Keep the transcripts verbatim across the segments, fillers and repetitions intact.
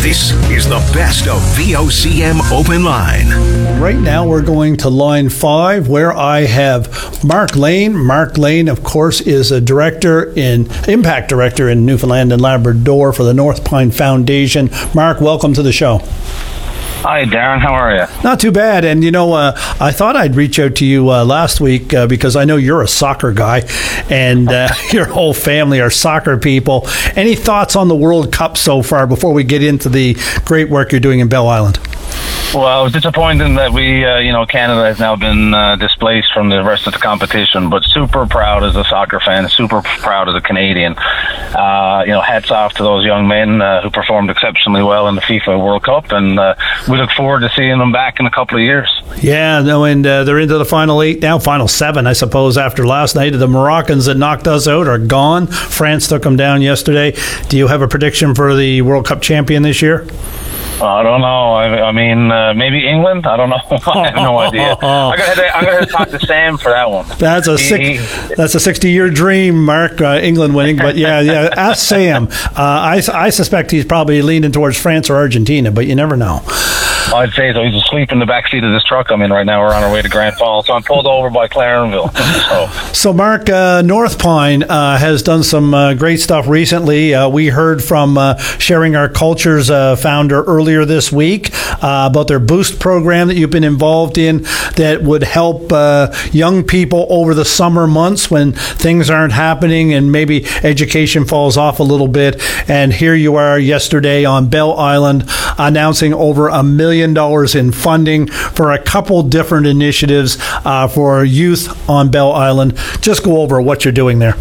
This is the best of V O C M Open Line. Right now we're going to line five, where I have Mark Lane. Mark Lane, of course, is a director in Impact Director in Newfoundland and Labrador for the North Pine Foundation. Mark, welcome to the show. Hi, Darren. How are you? Not too bad. And, you know, uh, I thought I'd reach out to you uh, last week uh, because I know you're a soccer guy and uh, your whole family are soccer people. Any thoughts on the World Cup so far before we get into the great work you're doing in Bell Island? Well, it's disappointing that we, uh, you know, Canada has now been uh, displaced from the rest of the competition, but super proud as a soccer fan, super proud as a Canadian. Uh, you know, hats off to those young men uh, who performed exceptionally well in the FIFA World Cup, and uh, we look forward to seeing them back in a couple of years. Yeah, no, and uh, they're into the final eight now, final seven, I suppose, after last night. The Moroccans that knocked us out are gone. France took them down yesterday. Do you have a prediction for the World Cup champion this year? I don't know. I, I mean, uh, maybe England. I don't know. I have no idea. I'm gonna have to, I'm gonna have to talk to Sam for that one. That's a six, that's a sixty-year dream, Mark. Uh, England winning, but yeah, yeah. Ask Sam. Uh, I, I suspect he's probably leaning towards France or Argentina, but you never know. I'd say so. He's asleep in the backseat of this truck I'm in right now. We're on our way to Grand Falls, so I'm pulled over by Clarenville. so. so, Mark, uh, North Pine uh, has done some uh, great stuff recently. Uh, we heard from uh, Sharing Our Cultures uh, founder earlier this week uh, about their Boost program that you've been involved in that would help uh, young people over the summer months when things aren't happening and maybe education falls off a little bit. And here you are yesterday on Bell Island announcing over a million dollars in funding for a couple different initiatives uh, for youth on Bell Island. Just go over what you're doing there.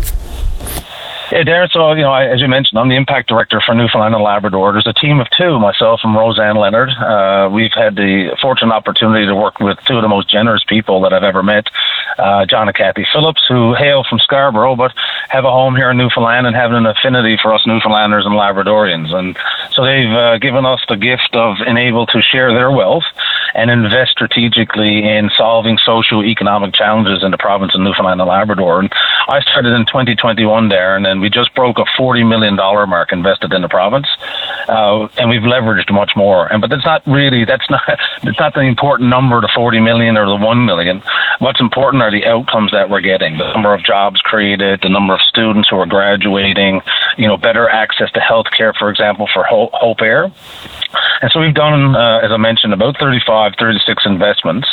Yeah, Darren, so, you know, I, as you mentioned, I'm the Impact Director for Newfoundland and Labrador. There's a team of two, myself and Roseanne Leonard. Uh, we've had the fortunate opportunity to work with two of the most generous people that I've ever met, uh, John and Kathy Phillips, who hail from Scarborough, but have a home here in Newfoundland and have an affinity for us Newfoundlanders and Labradorians. And so they've uh, given us the gift of being able to share their wealth and invest strategically in solving socio-economic challenges in the province of Newfoundland and Labrador. And I started in twenty twenty-one, Darren, and we just broke a forty million dollars mark invested in the province, uh, and we've leveraged much more. And but that's not really that's not it's not the important number, the forty million or the one million. What's important are the outcomes that we're getting: the number of jobs created, the number of students who are graduating, you know, better access to healthcare, for example, for Hope, Hope Air. And so we've done, uh, as I mentioned, about thirty-five, thirty-six investments,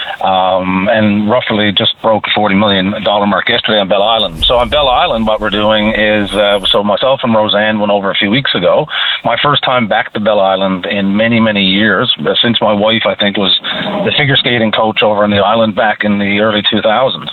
um, and roughly just broke the forty million dollars mark yesterday on Bell Island. So on Bell Island, what we're doing is, uh, so myself and Roseanne went over a few weeks ago. My first time back to Bell Island in many, many years, since my wife, I think, was the figure skating coach over on the island back in the early two thousands.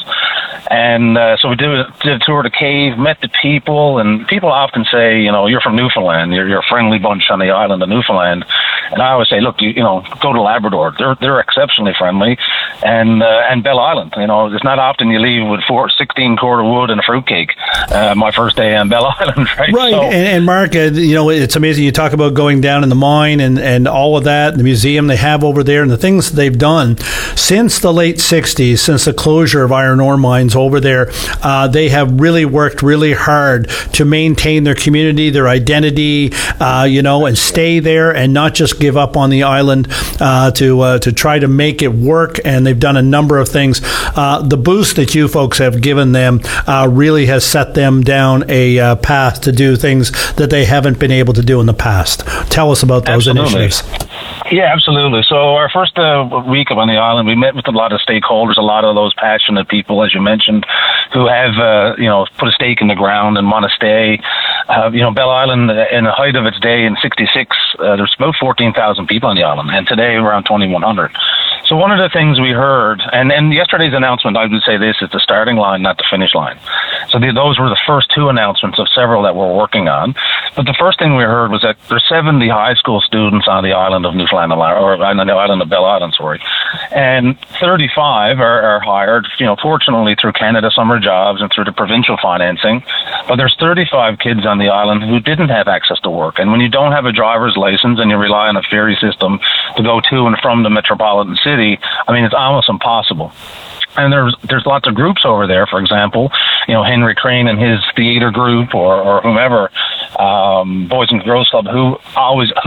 And uh, so we did a, did a tour of the cave, met the people, and people often say, you know, you're from Newfoundland, you're, you're a friendly bunch on the island of Newfoundland. And I always say, look, you, you know, go to Labrador. They're they're exceptionally friendly. And uh, and Bell Island, you know, it's not often you leave with four, sixteen cord of wood and a fruitcake. Uh, my first day on Bell Island, right? Right. So, and, and Mark, uh, you know, it's amazing. You talk about going down in the mine and, and all of that, the museum they have over there, and the things they've done since the late sixties, since the closure of iron ore mines over there. Uh, they have really worked really hard to maintain their community, their identity, uh, you know, and stay there and not just give up on the island uh, to uh, to try to make it work. And they've done a number of things. Uh, the boost that you folks have given them uh, really has set them down a uh, path to do things that they haven't been able to do in the past. Tell us about those Absolutely. initiatives. Yeah, absolutely. So our first uh, week up on the island, we met with a lot of stakeholders, a lot of those passionate people, as you mentioned, who have, uh, you know, put a stake in the ground and want to stay. Uh, you know, Bell Island, in the height of its day in sixty-six, uh, there's about fourteen thousand people on the island, and today around twenty-one hundred. So one of the things we heard, and, and yesterday's announcement, I would say this, is the starting line, not the finish line. So the, those were the first two announcements of several that we're working on. But the first thing we heard was that there's seventy high school students on the island of Newfoundland, or on the island of Bell Island, sorry, and thirty-five are, are hired, you know, fortunately through Canada Summer Jobs and through the provincial financing. But there's thirty-five kids on the island who didn't have access to work. And when you don't have a driver's license and you rely on a ferry system to go to and from the metropolitan city, I mean, it's almost impossible. And there's there's lots of groups over there. For example, you know, Henry Crane and his theater group, or, or whomever, um, Boys and Girls Club, who always